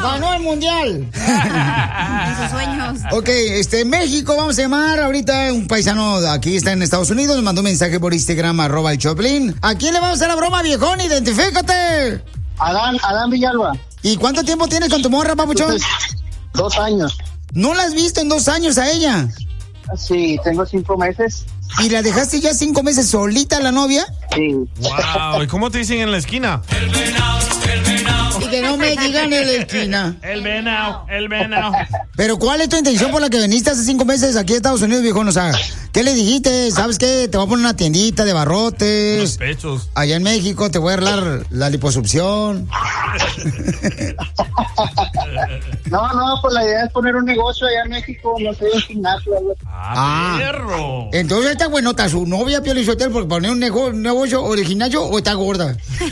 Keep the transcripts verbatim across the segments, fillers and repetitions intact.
Ganó el mundial. En sus sueños. Ok, este, México, vamos a llamar ahorita un paisano de aquí, está en Estados Unidos, nos mandó un mensaje por Instagram, arroba el Choplin. ¿A quién le vamos a hacer la broma, viejón? Identifícate. Adán, Adán Villalba. ¿Y cuánto tiempo tienes con tu morra, papuchón? Entonces, dos años. ¿No la has visto en dos años a ella? Sí, tengo cinco meses. ¿Y la dejaste ya cinco meses solita la novia? Sí. Wow, ¿y cómo te dicen en la esquina? El venado, el venado. Y que no me digan en la esquina. El venado, el venado. Pero ¿cuál es tu intención por la que viniste hace cinco meses aquí a Estados Unidos, viejón? O sea, ¿qué le dijiste? ¿Sabes qué? Te voy a poner una tiendita de barrotes. Los pechos. Allá en México te voy a arreglar la liposucción. No, no, pues la idea es poner un negocio allá en México, no sé, un gimnasio. Ah, perro. Entonces está buenota su novia, Pio Lizotelo, por poner un nego- negocio o de gimnasio, o está gorda.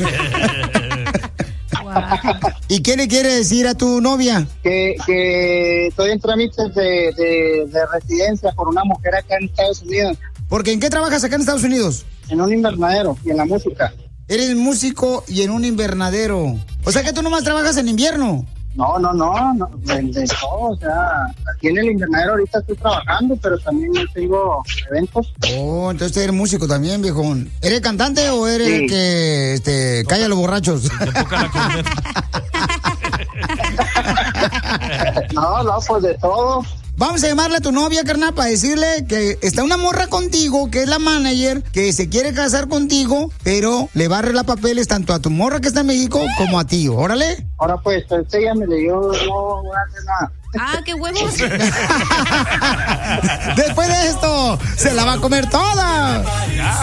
¿Y qué le quiere decir a tu novia? Que, que estoy en trámites de, de, de residencia por una mujer acá en Estados Unidos. Porque ¿en qué trabajas acá en Estados Unidos? En un invernadero y en la música. Eres músico y en un invernadero. O sea que tú nomás trabajas en invierno. No, no, no, no de, de todo, o sea, aquí en el invernadero ahorita estoy trabajando, pero también tengo eventos. Oh, entonces eres músico también, viejón. ¿Eres cantante o eres Sí. el que este, calla a los borrachos? No, no, pues de todo. Vamos a llamarle a tu novia, carnal, para decirle que está una morra contigo, que es la manager, que se quiere casar contigo, pero le va a arreglar papeles tanto a tu morra que está en México como a ti. Órale. Ahora pues, usted ya me le dio, no voy a hacer nada. Ah, qué huevos. Después de esto, se la va a comer toda.